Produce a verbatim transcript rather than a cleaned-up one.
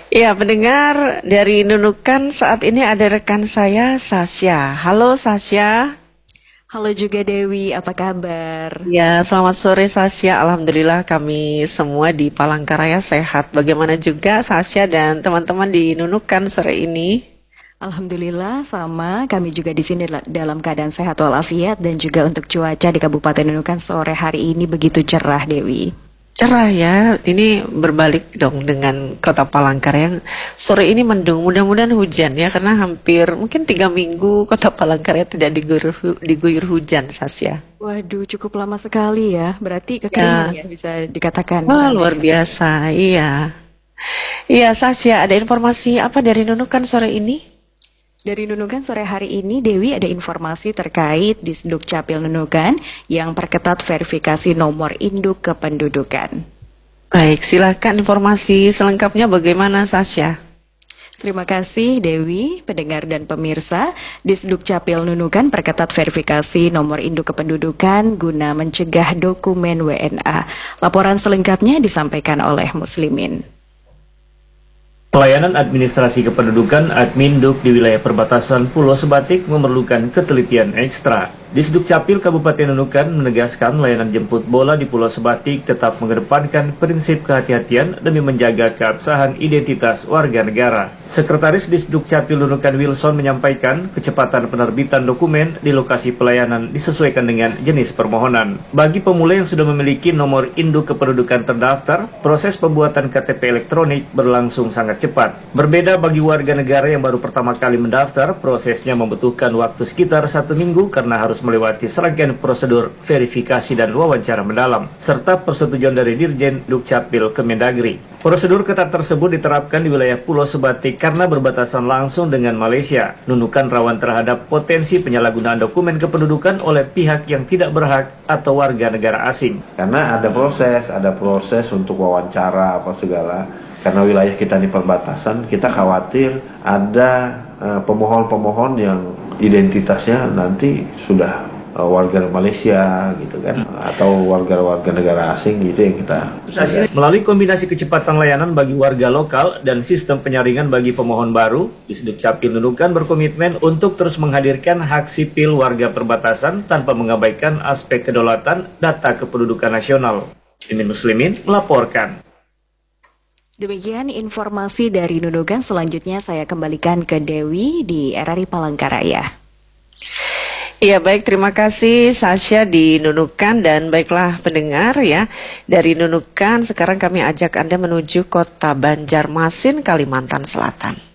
Iya, pendengar dari Nunukan saat ini ada rekan saya, Sasha. Halo Sasha. Halo juga Dewi, apa kabar? Ya, selamat sore Sasha. Alhamdulillah kami semua di Palangkaraya sehat. Bagaimana juga Sasha dan teman-teman di Nunukan sore ini? Alhamdulillah sama, kami juga di sini la- dalam keadaan sehat walafiat dan juga untuk cuaca di Kabupaten Nunukan sore hari ini begitu cerah Dewi. Cerah ya, ini berbalik dong dengan kota Palangkaraya yang sore ini mendung. Mudah-mudahan hujan ya, karena hampir mungkin tiga minggu kota Palangkaraya tidak diguyur, hu- diguyur hujan, Sasha. Waduh, cukup lama sekali ya, berarti kekeringan Ya, ya bisa dikatakan di wah sana luar ya. biasa, iya. Iya, Sasha, ada informasi apa dari Nunukan sore ini? Dari Nunukan sore hari ini, Dewi ada informasi terkait di Sdukcapil Nunukan yang perketat verifikasi nomor induk kependudukan. Baik, silakan informasi selengkapnya bagaimana, Sasha? Terima kasih Dewi, pendengar dan pemirsa. Disdukcapil Nunukan perketat verifikasi nomor induk kependudukan guna mencegah dokumen W N A. Laporan selengkapnya disampaikan oleh Muslimin. Pelayanan administrasi kependudukan Adminduk di wilayah perbatasan Pulau Sebatik memerlukan ketelitian ekstra. Disdukcapil Kabupaten Nunukan menegaskan layanan jemput bola di Pulau Sebatik tetap mengedepankan prinsip kehati-hatian demi menjaga keabsahan identitas warga negara. Sekretaris Disdukcapil Nunukan Wilson menyampaikan kecepatan penerbitan dokumen di lokasi pelayanan disesuaikan dengan jenis permohonan. Bagi pemula yang sudah memiliki nomor induk kependudukan terdaftar, proses pembuatan K T P elektronik berlangsung sangat cepat. Berbeda bagi warga negara yang baru pertama kali mendaftar, prosesnya membutuhkan waktu sekitar satu minggu karena harus melewati serangkaian prosedur verifikasi dan wawancara mendalam, serta persetujuan dari Dirjen Dukcapil Kemendagri. Prosedur ketat tersebut diterapkan di wilayah Pulau Sebatik karena berbatasan langsung dengan Malaysia. Nunukan rawan terhadap potensi penyalahgunaan dokumen kependudukan oleh pihak yang tidak berhak atau warga negara asing. Karena ada proses, ada proses untuk wawancara apa segala. Karena wilayah kita di perbatasan, kita khawatir ada uh, pemohon-pemohon yang identitasnya nanti sudah uh, warga Malaysia gitu kan, atau warga-warga negara asing gitu yang kita. Melalui kombinasi kecepatan layanan bagi warga lokal dan sistem penyaringan bagi pemohon baru, Disdukcapil Nunukan berkomitmen untuk terus menghadirkan hak sipil warga perbatasan tanpa mengabaikan aspek kedaulatan data kependudukan nasional. Mimin Muslimin melaporkan. Demikian informasi dari Nunukan, selanjutnya saya kembalikan ke Dewi di R R I Palangkaraya. Iya, baik, terima kasih Sasha di Nunukan, dan baiklah pendengar ya, dari Nunukan sekarang kami ajak Anda menuju kota Banjarmasin, Kalimantan Selatan.